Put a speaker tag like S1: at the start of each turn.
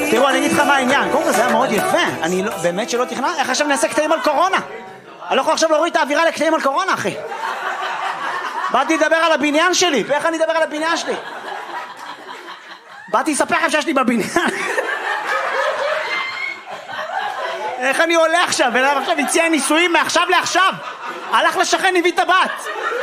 S1: תראו, אני אגיד לך מה העניין. קודם כל זה היה מאוד יפה. אני באמת שלא תכנן. איך עכשיו נעשה קטעים על קורונה? אני לא יכול עכשיו להוריד את האווירה לקטעים על קורונה, אחי. באתי לדבר על הבניין שלי. ואיך אני אדבר על הבניין שלי? באתי לספר לכם שיש לי בבניין. איך אני עולה עכשיו? ועכשיו הציע נישואים מעכשיו לעכשיו. הלך לשכן, הביא את הבת.